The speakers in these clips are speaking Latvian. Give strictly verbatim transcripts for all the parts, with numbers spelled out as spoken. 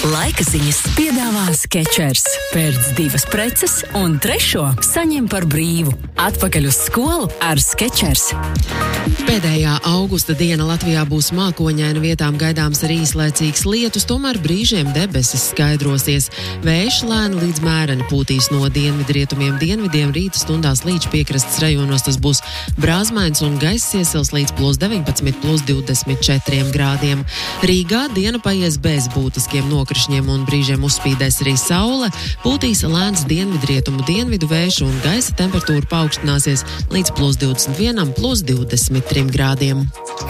Laika ziņas piedāvā Skechers. Pērc divas preces un trešo saņem par brīvu. Atpakaļ uz skolu ar Skechers. Pēdējā augusta diena Latvijā būs mākoņaina, vietām gaidāms arī īslaicīgs lietus, tomēr brīžiem debesis skaidrosies. Vējš lēni līdz mēreni pūtīs no dienvidrietumiem dienvidiem, rīta stundās līdz piekrastes rajonos tas būs brāzmains un gaiss iesils līdz plus deviņpadsmit, plus divdesmit četriem grādiem. Rīgā diena paies bez būtiskiem nokrišņiem un brīžiem uzspīdēs arī saule, pūtīs lēns dienvidrietumu dienvidu vējš un gaisa temperatūra paaugstināsies līdz plus divdesmit vienam, plus divdesmit trim grādiem.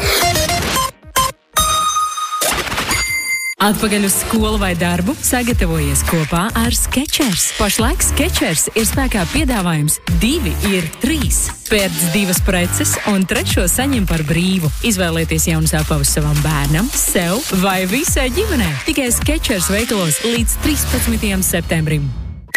Atpakaļ uz skolu vai darbu sagatavojies kopā ar Skechers. Pašlaik Skechers ir spēkā piedāvājums divi ir trīs. Pērc divas preces un trešo saņem par brīvu. Izvēlieties jaunas apavus savam bērnam, sev vai visai ģimenei. Tikai Skechers veikalos līdz trīspadsmitajam septembrim.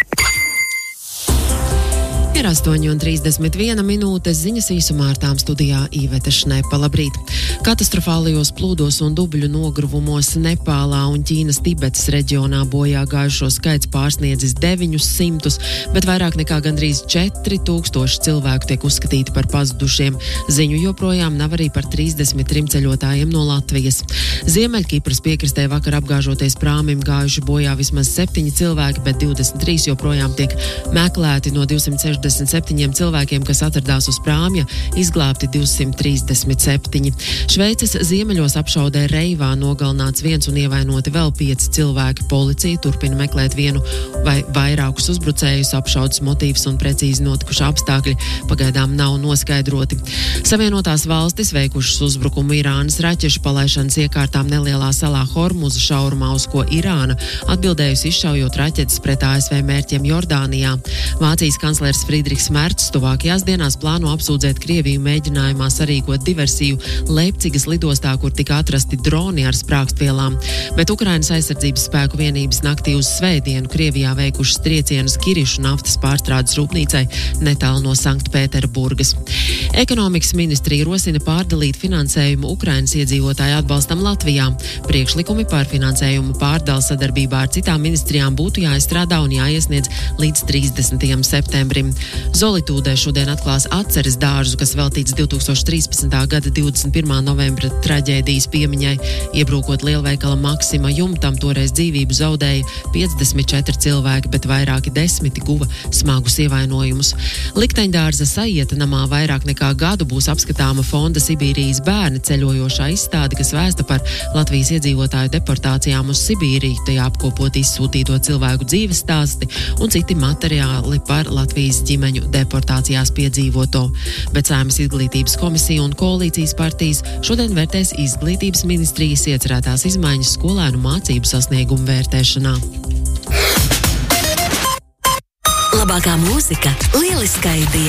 Ir astoņi un trīsdesmit viena minūte, ziņas īsumā ar tām studijā Īvete Šnepa. Labrīt! Katastrofālajos plūdos un dubļu nogruvumos Nepālā un Ķīnas Tibetas reģionā bojā gājušo skaits pārsniedzis deviņus simtus, bet vairāk nekā gandrīz četri tūkstoši cilvēku tiek uzskatīti par pazudušiem. Ziņu joprojām nav arī par trīsdesmit trim ceļotājiem no Latvijas. Ziemeļkipras piekrastē vakar apgāžoties prāmim gājuši bojā vismaz septiņi cilvēki, bet divdesmit trīs joprojām tiek meklēti no divsimt sešdesmit septiņiem cilvēkiem, kas atradās uz prāmja, izglābti divsimt trīsdesmit septiņi. Šveices ziemeļos apšaudē Reivā nogalināts viens un ievainoti vēl pieci cilvēki. Policija turpina meklēt vienu vai vairākus uzbrucējus, apšaudas motīvs un precīzi notikuši apstākļi pagaidām nav noskaidroti. Savienotās valstis veikušas uzbrukumu Irānas raķešu palaišanas iekārtām nelielā salā Hormuza šaurumā, uz ko Irāna atbildējusi izšaujot raķetes pret A S V mērķiem Jordānijā. Vācijas kanclers Friedrichs Merts tuvākajās dienās plāno apsūdzēt Krieviju mēģinājumā sarīkot diversiju Leipcigas lidostā, kur tika atrasti droni ar sprākstvielām. Bet Ukrainas aizsardzības spēku vienības naktī uz svētdienu Krievijā veikušas triecienus Kirišu naftas pārstrādes rūpnīcai netālu no Sanktpēterburgas. Ekonomikas ministrija rosina pārdalīt finansējumu Ukrainas iedzīvotāju atbalstam Latvijā. Priekšlikumi par finansējumu pārdalu sadarbībā ar citām ministrijām būtu jāizstrādā un jāiesniedz līdz trīsdesmitajam septembrim. Zolitūdē šodien atklās atceres dārzu, kas veltīts divtūkstoš trīspadsmitā gada divdesmit pirmā novembra traģēdijas piemiņai. Iebrūkot lielveikala Maksima jumtam, toreiz dzīvību zaudēja piecdesmit četri cilvēki, bet vairāki desmiti guva smagus ievainojumus. Likteņdārza Sajieta namā vairāk nekā gadu būs apskatāma fonda Sibīrijas bērni ceļojošā izstāde, kas vēsta par Latvijas iedzīvotāju deportācijām uz Sibīriju. Tajā apkopot izsūtīto cilvēku dzīves stāsti un citi materiāli par Latvijas ģimeņu deportācijās piedzīvoto. Bet Saeimas izglītības komisija un koalīcijas partijas šodien vērtēs izglītības ministrijas iecerētās izmaiņas skolēnu mācību sasniegumu vērtēšanā. Labākā mūzika, lieliskai dienai.